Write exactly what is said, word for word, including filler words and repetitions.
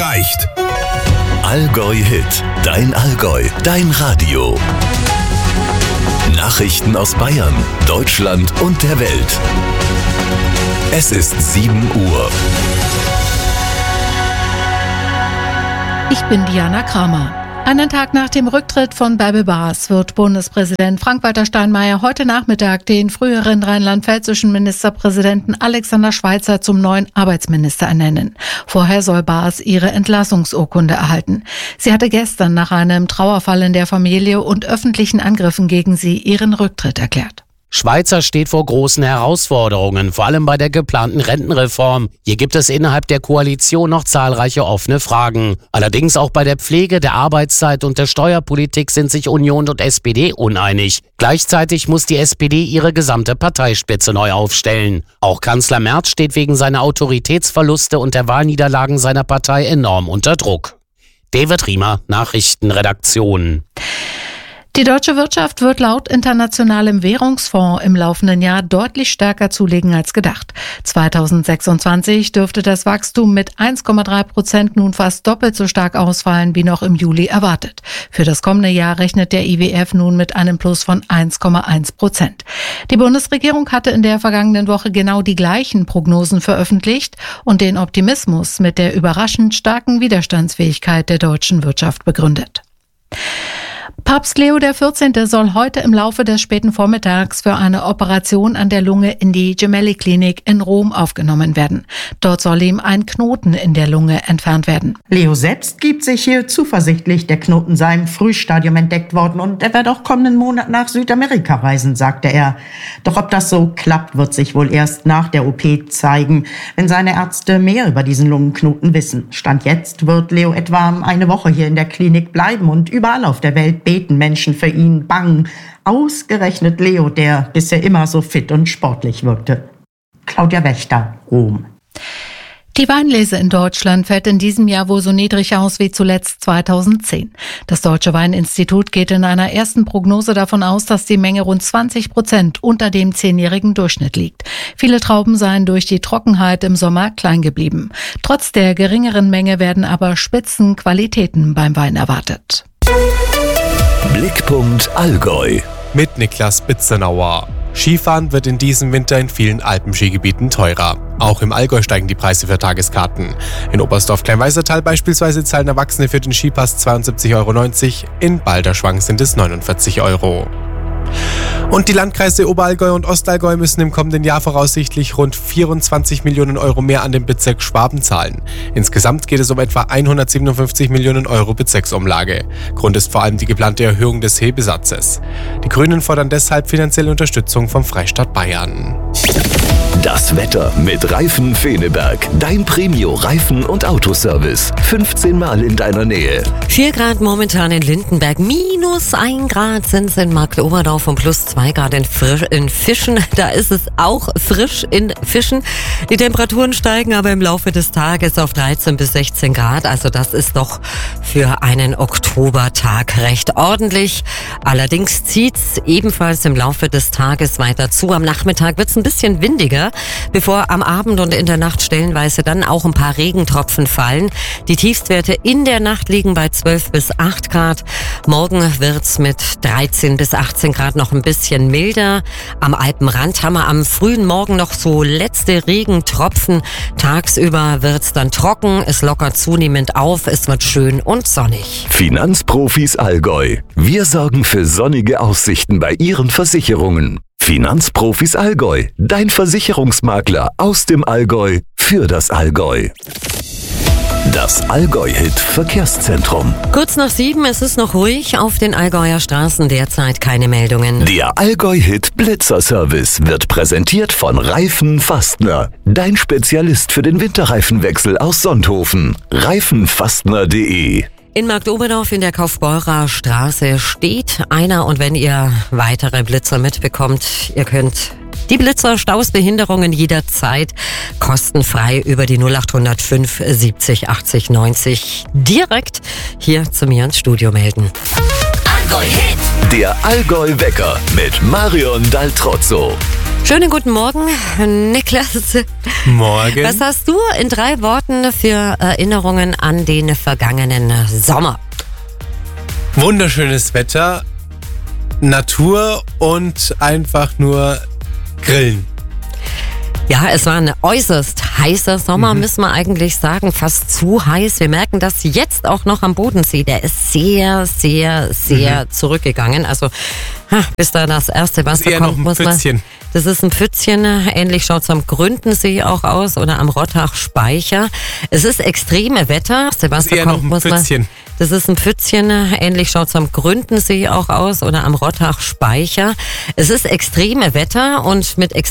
reicht. Allgäu Hit, dein Allgäu, dein Radio. Nachrichten aus Bayern, Deutschland und der Welt. Es ist sieben Uhr. Ich bin Diana Kramer. Einen Tag nach dem Rücktritt von Bärbel Baas wird Bundespräsident Frank-Walter Steinmeier heute Nachmittag den früheren rheinland-pfälzischen Ministerpräsidenten Alexander Schweitzer zum neuen Arbeitsminister ernennen. Vorher soll Baas ihre Entlassungsurkunde erhalten. Sie hatte gestern nach einem Trauerfall in der Familie und öffentlichen Angriffen gegen sie ihren Rücktritt erklärt. Schweitzer steht vor großen Herausforderungen, vor allem bei der geplanten Rentenreform. Hier gibt es innerhalb der Koalition noch zahlreiche offene Fragen. Allerdings auch bei der Pflege, der Arbeitszeit und der Steuerpolitik sind sich Union und S P D uneinig. Gleichzeitig muss die S P D ihre gesamte Parteispitze neu aufstellen. Auch Kanzler Merz steht wegen seiner Autoritätsverluste und der Wahlniederlagen seiner Partei enorm unter Druck. David Riemer, Nachrichtenredaktion. Die deutsche Wirtschaft wird laut Internationalem Währungsfonds im laufenden Jahr deutlich stärker zulegen als gedacht. zweitausendsechsundzwanzig dürfte das Wachstum mit eins Komma drei Prozent nun fast doppelt so stark ausfallen wie noch im Juli erwartet. Für das kommende Jahr rechnet der I W F nun mit einem Plus von eins Komma eins Prozent. Die Bundesregierung hatte in der vergangenen Woche genau die gleichen Prognosen veröffentlicht und den Optimismus mit der überraschend starken Widerstandsfähigkeit der deutschen Wirtschaft begründet. Papst Leo der vierzehnte soll heute im Laufe des späten Vormittags für eine Operation an der Lunge in die Gemelli-Klinik in Rom aufgenommen werden. Dort soll ihm ein Knoten in der Lunge entfernt werden. Leo selbst gibt sich hier zuversichtlich, der Knoten sei im Frühstadium entdeckt worden und er wird auch kommenden Monat nach Südamerika reisen, sagte er. Doch ob das so klappt, wird sich wohl erst nach der O P zeigen, wenn seine Ärzte mehr über diesen Lungenknoten wissen. Stand jetzt wird Leo etwa eine Woche hier in der Klinik bleiben und überall auf der Welt beten Menschen für ihn, bangen. Ausgerechnet Leo, der bisher immer so fit und sportlich wirkte. Claudia Wächter, Rom. Die Weinlese in Deutschland fällt in diesem Jahr wohl so niedrig aus wie zuletzt zweitausendzehn. Das Deutsche Weininstitut geht in einer ersten Prognose davon aus, dass die Menge rund zwanzig Prozent unter dem zehnjährigen Durchschnitt liegt. Viele Trauben seien durch die Trockenheit im Sommer klein geblieben. Trotz der geringeren Menge werden aber Spitzenqualitäten beim Wein erwartet. Blickpunkt Allgäu. Mit Niklas Bitzenauer. Skifahren wird in diesem Winter in vielen Alpenskigebieten teurer. Auch im Allgäu steigen die Preise für Tageskarten. In Oberstdorf-Kleinweisertal beispielsweise zahlen Erwachsene für den Skipass zweiundsiebzig Euro neunzig, in Balderschwang sind es neunundvierzig Euro. Und die Landkreise Oberallgäu und Ostallgäu müssen im kommenden Jahr voraussichtlich rund vierundzwanzig Millionen Euro mehr an den Bezirk Schwaben zahlen. Insgesamt geht es um etwa hundertsiebenundfünfzig Millionen Euro Bezirksumlage. Grund ist vor allem die geplante Erhöhung des Hebesatzes. Die Grünen fordern deshalb finanzielle Unterstützung vom Freistaat Bayern. Das Wetter mit Reifen Feneberg. Dein Premio-Reifen- und Autoservice. fünfzehn Mal in deiner Nähe. vier Grad momentan in Lindenberg. Minus ein Grad sind es in Marktoberdorf und plus zwei Grad in, Frisch, in Fischen. Da ist es auch frisch in Fischen. Die Temperaturen steigen aber im Laufe des Tages auf dreizehn bis sechzehn Grad. Also das ist doch für einen Oktobertag recht ordentlich. Allerdings zieht es ebenfalls im Laufe des Tages weiter zu. Am Nachmittag wird es ein bisschen windiger, bevor am Abend und in der Nacht stellenweise dann auch ein paar Regentropfen fallen. Die Tiefstwerte in der Nacht liegen bei zwölf bis acht Grad. Morgen wird's mit dreizehn bis achtzehn Grad noch ein bisschen milder. Am Alpenrand haben wir am frühen Morgen noch so letzte Regentropfen. Tagsüber wird's dann trocken, es lockert zunehmend auf, es wird schön und sonnig. Finanzprofis Allgäu. Wir sorgen für sonnige Aussichten bei Ihren Versicherungen. Finanzprofis Allgäu, dein Versicherungsmakler aus dem Allgäu für das Allgäu. Das Allgäu-Hit Verkehrszentrum. Kurz nach sieben, es ist noch ruhig auf den Allgäuer Straßen, derzeit keine Meldungen. Der Allgäu-Hit Blitzerservice wird präsentiert von Reifen Fastner, dein Spezialist für den Winterreifenwechsel aus Sonthofen. reifenfastner punkt de. In Marktoberdorf in der Kaufbeurer Straße steht einer und wenn ihr weitere Blitzer mitbekommt, ihr könnt die Blitzer-Stausbehinderungen jederzeit kostenfrei über die null acht null fünf siebzig achtzig neunzig direkt hier zu mir ins Studio melden. Allgäu Hit. Der Allgäu Wecker mit Marion Daltrozzo. Schönen guten Morgen, Niklas. Morgen. Was hast du in drei Worten für Erinnerungen an den vergangenen Sommer? Wunderschönes Wetter, Natur und einfach nur grillen. Ja, es war ein äußerst heißer Sommer, mhm. müssen wir eigentlich sagen, fast zu heiß. Wir merken das jetzt auch noch am Bodensee. Der ist sehr, sehr, sehr mhm. zurückgegangen. Also bis da das erste Wasser das ist eher kommt, noch ein muss Pfützchen. man... Das ist ein Pfützchen, ähnlich schaut es am Gründensee auch aus oder am Rottach-Speicher. Es ist extreme Wetter. Das ist eher noch ein Pfützchen. Das ist ein Pfützchen, ähnlich schaut es am Gründensee auch aus oder am Rottach-Speicher. Es ist extreme Wetter und mit